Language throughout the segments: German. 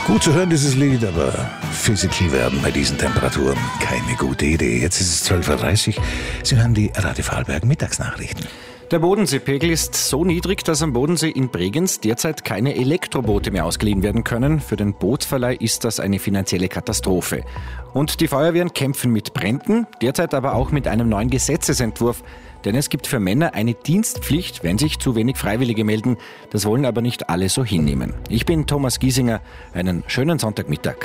Gut zu hören, dieses Lied, aber physical werden bei diesen Temperaturen keine gute Idee. Jetzt ist es 12.30 Uhr. Sie hören die Radio Vorarlberg Mittagsnachrichten. Der Bodenseepegel ist so niedrig, dass am Bodensee in Bregenz derzeit keine Elektroboote mehr ausgeliehen werden können. Für den Bootsverleih ist das eine finanzielle Katastrophe. Und die Feuerwehren kämpfen mit Bränden, derzeit aber auch mit einem neuen Gesetzesentwurf. Denn es gibt für Männer eine Dienstpflicht, wenn sich zu wenig Freiwillige melden. Das wollen aber nicht alle so hinnehmen. Ich bin Thomas Giesinger. Einen schönen Sonntagmittag.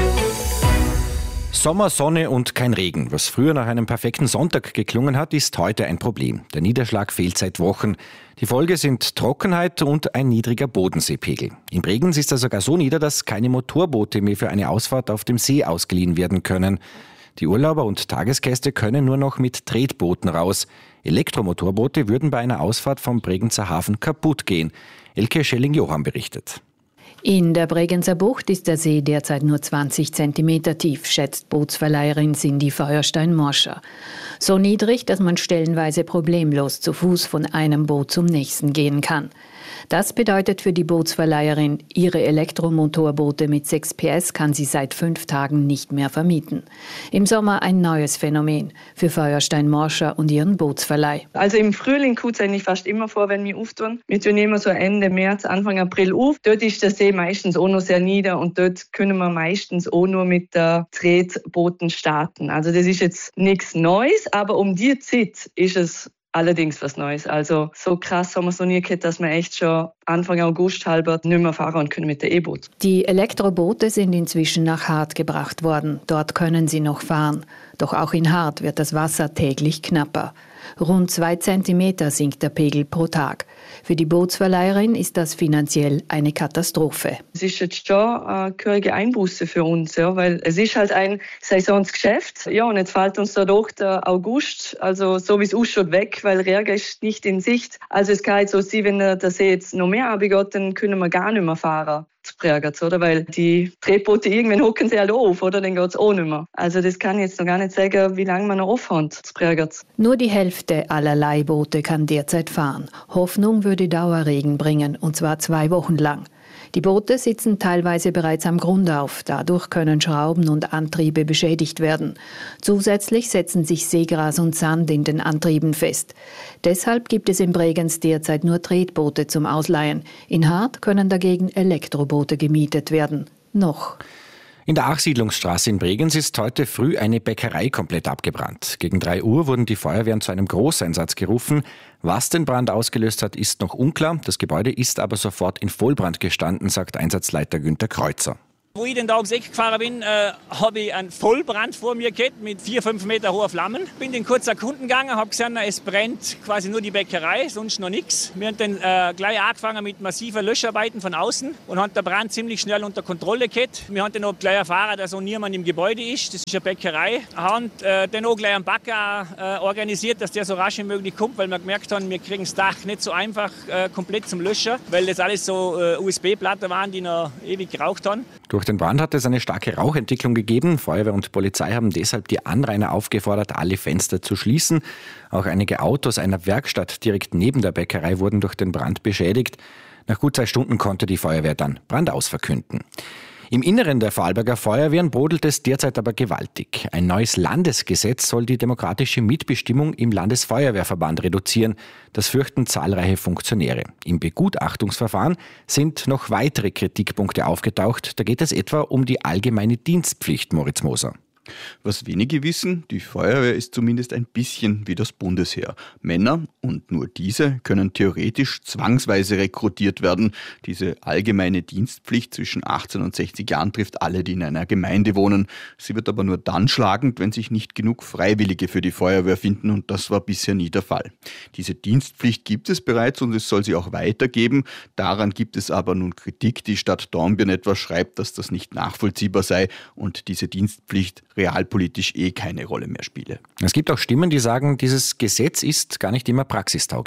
Sommer, Sonne und kein Regen. Was früher nach einem perfekten Sonntag geklungen hat, ist heute ein Problem. Der Niederschlag fehlt seit Wochen. Die Folge sind Trockenheit und ein niedriger Bodenseepegel. In Bregenz ist er sogar so nieder, dass keine Motorboote mehr für eine Ausfahrt auf dem See ausgeliehen werden können. Die Urlauber und Tagesgäste können nur noch mit Tretbooten raus. Elektromotorboote würden bei einer Ausfahrt vom Bregenzer Hafen kaputt gehen. Elke Schelling-Johann berichtet. In der Bregenzer Bucht ist der See derzeit nur 20 Zentimeter tief, schätzt Bootsverleiherin Cindy Feuerstein-Morscher. So niedrig, dass man stellenweise problemlos zu Fuß von einem Boot zum nächsten gehen kann. Das bedeutet für die Bootsverleiherin, ihre Elektromotorboote mit 6 PS kann sie seit 5 Tagen nicht mehr vermieten. Im Sommer ein neues Phänomen für Feuerstein-Morscher und ihren Bootsverleih. Also im Frühling kommt es eigentlich fast immer vor, wenn wir auftun. Wir tun immer so Ende März, Anfang April auf. Dort ist der See meistens auch noch sehr nieder und dort können wir meistens auch nur mit der Tretbooten starten. Also das ist jetzt nichts Neues, aber um die Zeit ist es allerdings was Neues. Also so krass haben wir es noch nie gehabt, dass wir echt schon Anfang August halber nicht mehr fahren können mit der E-Boot. Die Elektroboote sind inzwischen nach Hart gebracht worden. Dort können sie noch fahren. Doch auch in Hart wird das Wasser täglich knapper. Rund 2 Zentimeter sinkt der Pegel pro Tag. Für die Bootsverleiherin ist das finanziell eine Katastrophe. Es ist jetzt schon eine gehörige Einbuße für uns, ja, weil es ist halt ein Saisonsgeschäft. Ja, und jetzt fällt uns da doch der August, also so wie es ausschaut, weg, weil Regen ist nicht in Sicht. Also es kann jetzt so sein, wenn der See jetzt noch mehr abgeht, dann können wir gar nicht mehr fahren. Bregenz, oder? Weil die Tretboote irgendwann hocken sie halt auf, oder? Dann geht es auch nicht mehr. Also das kann ich jetzt noch gar nicht sagen, wie lange wir noch aufhören, Bregenz. Nur die Hälfte aller Leihboote kann derzeit fahren. Hoffnung würde Dauerregen bringen, und zwar 2 Wochen lang. Die Boote sitzen teilweise bereits am Grund auf. Dadurch können Schrauben und Antriebe beschädigt werden. Zusätzlich setzen sich Seegras und Sand in den Antrieben fest. Deshalb gibt es in Bregenz derzeit nur Tretboote zum Ausleihen. In Hart können dagegen Elektroboote gemietet werden. Noch. In der Achsiedlungsstraße in Bregenz ist heute früh eine Bäckerei komplett abgebrannt. Gegen 3 Uhr wurden die Feuerwehren zu einem Großeinsatz gerufen. Was den Brand ausgelöst hat, ist noch unklar. Das Gebäude ist aber sofort in Vollbrand gestanden, sagt Einsatzleiter Günther Kreuzer. Wo ich dann da ums Eck gefahren bin, habe ich einen Vollbrand vor mir gehabt mit 4-5 Meter hoher Flammen. Bin den kurz erkunden gegangen, habe gesehen, es brennt quasi nur die Bäckerei, sonst noch nichts. Wir haben dann gleich angefangen mit massiven Löscharbeiten von außen und haben den Brand ziemlich schnell unter Kontrolle gehabt. Wir haben dann auch gleich erfahren, dass auch niemand im Gebäude ist. Das ist eine Bäckerei. Wir haben dann auch gleich einen Bagger organisiert, dass der so rasch wie möglich kommt, weil wir gemerkt haben, wir kriegen das Dach nicht so einfach komplett zum Löschen, weil das alles so USB-Platten waren, die noch ewig geraucht haben. Durch den Brand hat es eine starke Rauchentwicklung gegeben. Feuerwehr und Polizei haben deshalb die Anrainer aufgefordert, alle Fenster zu schließen. Auch einige Autos einer Werkstatt direkt neben der Bäckerei wurden durch den Brand beschädigt. Nach gut 2 Stunden konnte die Feuerwehr dann Brandaus verkünden. Im Inneren der Vorarlberger Feuerwehren brodelt es derzeit aber gewaltig. Ein neues Landesgesetz soll die demokratische Mitbestimmung im Landesfeuerwehrverband reduzieren. Das fürchten zahlreiche Funktionäre. Im Begutachtungsverfahren sind noch weitere Kritikpunkte aufgetaucht. Da geht es etwa um die allgemeine Dienstpflicht, Moritz Moser. Was wenige wissen, die Feuerwehr ist zumindest ein bisschen wie das Bundesheer. Männer, und nur diese, können theoretisch zwangsweise rekrutiert werden. Diese allgemeine Dienstpflicht zwischen 18 und 60 Jahren trifft alle, die in einer Gemeinde wohnen. Sie wird aber nur dann schlagend, wenn sich nicht genug Freiwillige für die Feuerwehr finden, und das war bisher nie der Fall. Diese Dienstpflicht gibt es bereits und es soll sie auch weitergeben. Daran gibt es aber nun Kritik. Die Stadt Dornbirn etwa schreibt, dass das nicht nachvollziehbar sei und diese Dienstpflicht realpolitisch keine Rolle mehr spiele. Es gibt auch Stimmen, die sagen, dieses Gesetz ist gar nicht immer praxistauglich.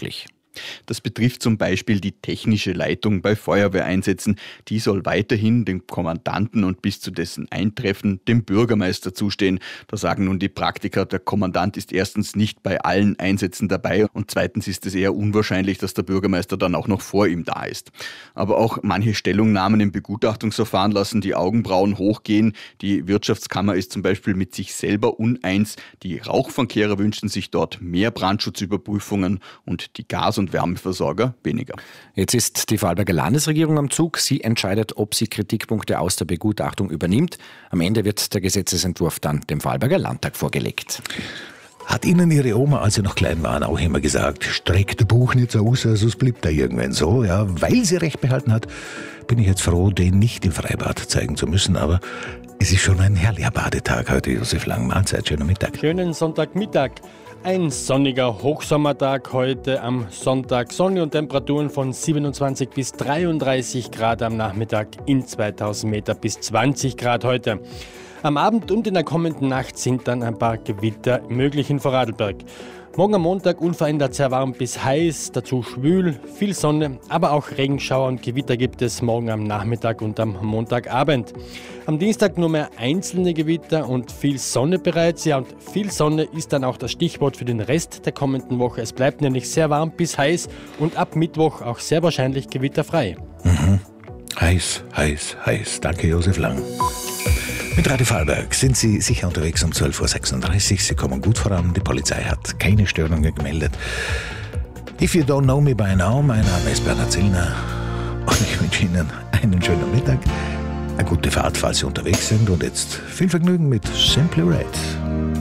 Das betrifft zum Beispiel die technische Leitung bei Feuerwehreinsätzen. Die soll weiterhin dem Kommandanten und bis zu dessen Eintreffen dem Bürgermeister zustehen. Da sagen nun die Praktiker, der Kommandant ist erstens nicht bei allen Einsätzen dabei und zweitens ist es eher unwahrscheinlich, dass der Bürgermeister dann auch noch vor ihm da ist. Aber auch manche Stellungnahmen im Begutachtungsverfahren lassen die Augenbrauen hochgehen. Die Wirtschaftskammer ist zum Beispiel mit sich selber uneins. Die Rauchfangkehrer wünschen sich dort mehr Brandschutzüberprüfungen und die Gas- und Wärmeversorger weniger. Jetzt ist die Vorarlberger Landesregierung am Zug. Sie entscheidet, ob sie Kritikpunkte aus der Begutachtung übernimmt. Am Ende wird der Gesetzesentwurf dann dem Vorarlberger Landtag vorgelegt. Hat Ihnen Ihre Oma, als Sie noch klein waren, auch immer gesagt, streck das Buch nicht so aus, sonst bleibt da irgendwann so. Ja, weil sie recht behalten hat, bin ich jetzt froh, den nicht im Freibad zeigen zu müssen. Aber es ist schon ein herrlicher Badetag heute, Josef Lang. Mahlzeit, schönen Mittag. Schönen Sonntagmittag. Ein sonniger Hochsommertag heute am Sonntag. Sonne und Temperaturen von 27 bis 33 Grad am Nachmittag, in 2000 Meter bis 20 Grad heute. Am Abend und in der kommenden Nacht sind dann ein paar Gewitter möglich in Vorarlberg. Morgen am Montag unverändert sehr warm bis heiß, dazu schwül, viel Sonne, aber auch Regenschauer und Gewitter gibt es morgen am Nachmittag und am Montagabend. Am Dienstag nur mehr einzelne Gewitter und viel Sonne bereits. Ja, und viel Sonne ist dann auch das Stichwort für den Rest der kommenden Woche. Es bleibt nämlich sehr warm bis heiß und ab Mittwoch auch sehr wahrscheinlich gewitterfrei. Heiß, heiß, heiß. Danke, Josef Lang. Mit Radio Vorarlberg sind Sie sicher unterwegs um 12.36 Uhr. Sie kommen gut voran. Die Polizei hat keine Störungen gemeldet. If you don't know me by now, mein Name ist Bernhard Zillner und ich wünsche Ihnen einen schönen Mittag, eine gute Fahrt, falls Sie unterwegs sind und jetzt viel Vergnügen mit Simply Red.